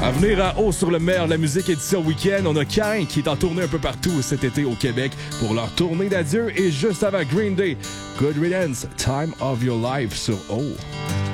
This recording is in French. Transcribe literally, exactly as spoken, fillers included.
À venir à Haut sur le Mer, la musique édition week-end, on a Kain qui est en tournée un peu partout cet été au Québec pour leur tournée d'adieu. Et juste avant Green Day, Good Riddance, Time of Your Life sur O.